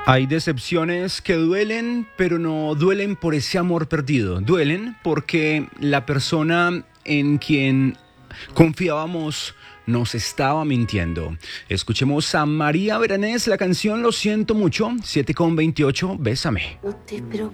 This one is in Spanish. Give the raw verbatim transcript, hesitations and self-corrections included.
Hay decepciones que duelen, pero no duelen por ese amor perdido. Duelen porque la persona en quien confiábamos nos estaba mintiendo. Escuchemos a María Beranés, la canción Lo siento mucho, siete con veintiocho, Bésame. No te preocupes.